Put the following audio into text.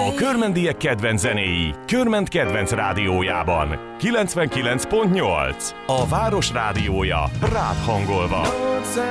A körmendiek kedvenc zenéi Körment kedvenc rádiójában. 99.8. A város rádiója, rád hangolva.